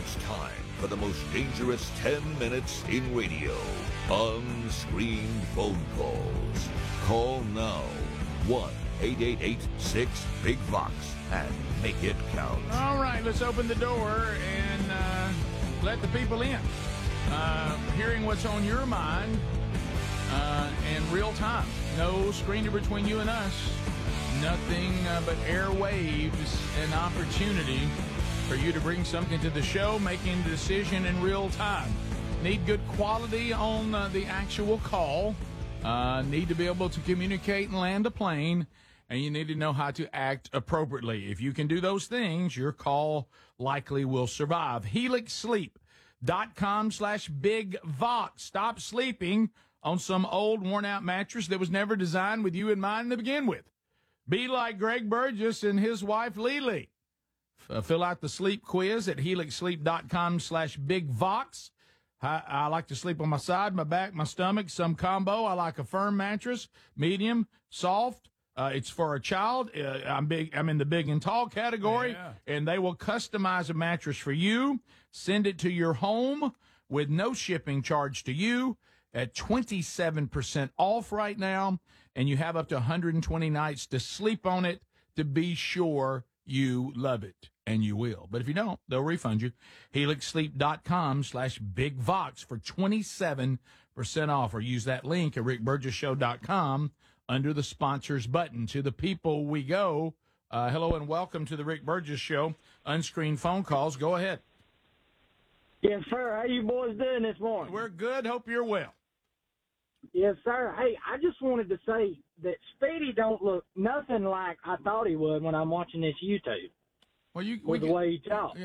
It's time for the most dangerous 10 minutes in radio. Unscreened phone calls. Call now. 1-888-6-BIG-VOX and make it count. All right, let's open the door and let the people in. Hearing what's on your mind in real time. No screener between you and us. Nothing but airwaves and opportunity for you to bring something to the show, making a decision in real time. Need good quality on the actual call. Need to be able to communicate and land a plane. And you need to know how to act appropriately. If you can do those things, your call likely will survive. HelixSleep.com/BigVox. Stop sleeping on some old worn-out mattress that was never designed with you in mind to begin with. Be like Greg Burgess and his wife, Lily. Fill out the sleep quiz at HelixSleep.com/BigVox. I like to sleep on my side, my back, my stomach, some combo. I like a firm mattress, medium, soft. It's for a child. I'm in the big and tall category, and they will customize a mattress for you, send it to your home with no shipping charge to you at 27% off right now, and you have up to 120 nights to sleep on it to be sure you love it, and you will. But if you don't, they'll refund you. HelixSleep.com/BigVox for 27% off, or use that link at RickBurgessShow.com under the sponsors button. To the people we go. Hello and welcome to the Rick Burgess Show. Unscreened phone calls. Go ahead. Yes, sir. How you boys doing this morning? We're good. Hope you're well. Yes, sir. Hey, I just wanted to say that Speedy don't look nothing like I thought he would when I'm watching this YouTube. Well, with the way he talks.